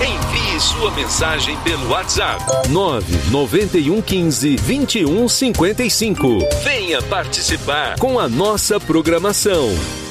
Envie sua mensagem pelo WhatsApp 99115-2155. Venha participar com a nossa programação.